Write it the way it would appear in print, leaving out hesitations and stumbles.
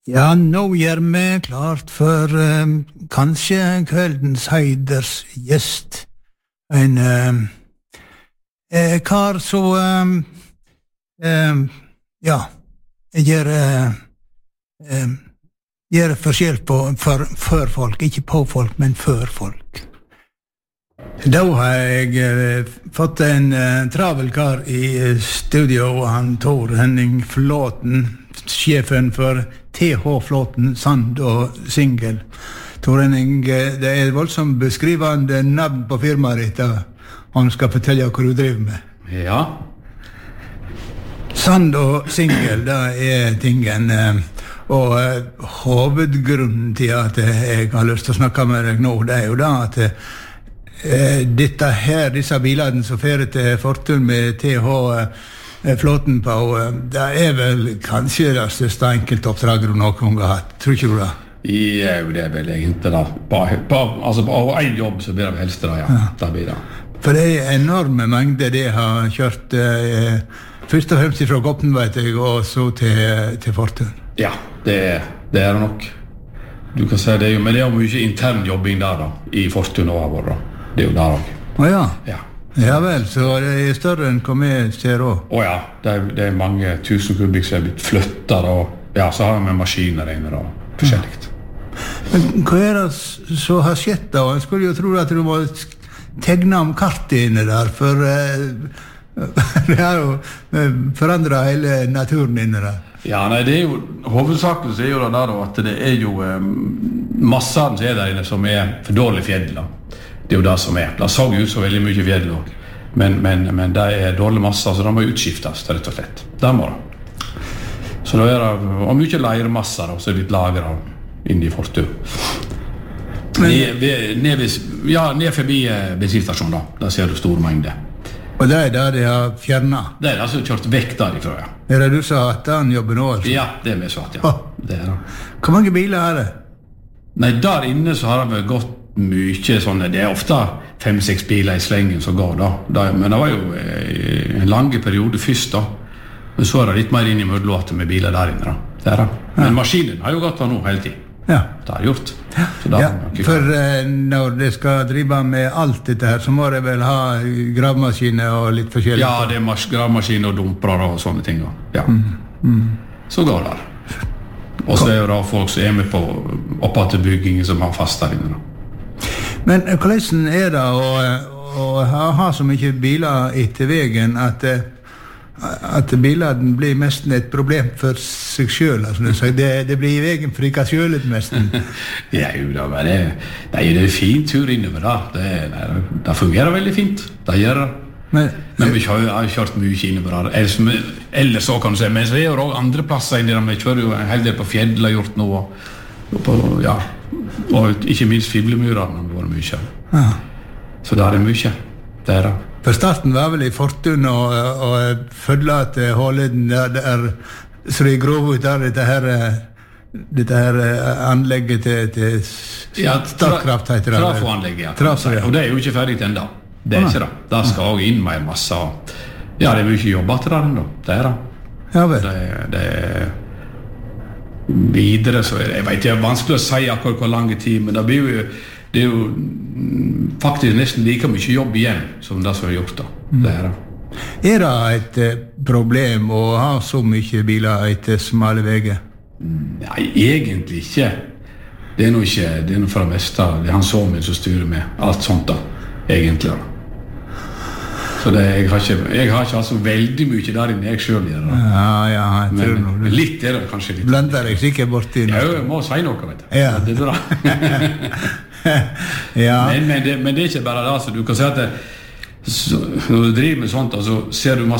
Ja, nå gjør vi klart for kanskje kveldens heiders gjest. En kar som gjør forskjell på for folk, ikke på folk, men for folk. Da har jeg fått en travel kar i studio, han Tor Henning Flåten, sjefen for TH Flåten, Sand og Singel. Tor Henning, det er voldsomt beskrivende navn på firmaet ditt, han skal fortelle hva du driver med. Ja. Sand og Singel, det er tingen, og hovedgrunnen til at jeg har lyst til å snakke med deg nå, det er jo da at disse bilene som fører til Fortun med TH Flåten på, det er vel kanskje det største enkeltoppdraget du noen gang har hatt, tror ikke du det? Ja, det er vel egentlig da. På en jobb så blir det helst det, ja. Det blir det. For det er enorme mengder det har kjørt, først og fremst fra Goppen, vet jeg, og så til Fortun. Ja, det er det nok. Du kan si det, men det er jo mye intern jobbing der da, i Fortun og vår da. Det er jo der også. Åja. Ja. Ja vel, så det er større enn hva vi ser også. Åja, det er mange tusen kubikk som er blitt flyttet, og ja, så har vi maskiner inne og forskjellig. Men hva er det som har skjedd da? Jeg skulle jo tro at du må tegne om kartet inne der, for det har jo forandret hele naturen inne der. Ja, nei, det er jo, hovedsakelig så er jo det der at det er jo massene som er der inne som er for dårlig fjell da. Det er jo det som er. Det så ut så veldig mye fjell også. Men det er dårlig masse, så det må utskiftes, rett og slett. Det må det. Så det er og mye leirmasser som er blitt lagret inne i Fortun. Ned forbi bensinstasjonen da. Der ser du store mengder. Og det er der de har fjernet? Det er det som har kjørt vekk derifra, ja. Er det du sa at den jobber nå? Altså? Ja, det er vi sagt, ja. Det er det. Hvor mange biler er det? Nei, der inne så har det gått mye sånne, det er ofte 5-6 biler i slengen som går da. Men det var jo en lange periode først da. Men så er det litt mer inn i mødlåter med biler der inne da. Det er det. Men maskinen har jo gått av nå hele tiden. Ja. Det har gjort. Ja, for når det skal drive med alt dette her, så må det vel ha gravmaskiner og litt forskjellig? Ja, det er gravmaskiner og dumper og sånne ting. Ja. Så går det. Og så er det da folk som er med på oppatt byggingen som har fast der inne da. Men hvordan er det å ha så mye biler etter veien at bilene blir nesten et problem for seg selv? Altså, det blir i veien for ikke selv nesten. Ja, jo da, men det er en fin tur innover da. Det fungerer veldig fint. Det gjør det. Men vi har kjørt mye innover da. Ellers så kan du si, men så er det jo andre plasser inne der. Vi kjører jo en hel del på fjell har gjort noe. Ja, og ikke minst Fiblemyrene har vært mye. Ja. Så det er mye. Det er det. For starten var vel i Fortun og følge til Håleden der så de grov ut der dette her anlegget til Statkraft heter det. Trafoanlegget, ja. Og det er jo ikke ferdig enda. Det er ikke det. Det skal også inn mer masse. Ja, det er mye jobb til det enda. Det er det. Ja vel. Det er videre, så jeg vet det er vanskelig å si akkurat hvor lang tid, men det er jo faktisk nesten like mye jobb igjen som det som er gjort da. Det er det. Er det et problem å ha så mye biler etter smale veier? Nei, egentlig ikke. Det er noe for det meste. Det er han Såmin som styrer med alt sånt da, egentlig da. Så jeg har ikke altså veldig mye der inne jeg selv gjør da. Ja, men litt er det kanskje litt. Blander jeg sikkert borti noe? Ja, jeg må si noe, vet du. Ja. Det er bra. Ja. Men det er ikke bare det, altså. Du kan si at når du driver med sånt, altså, ser du masse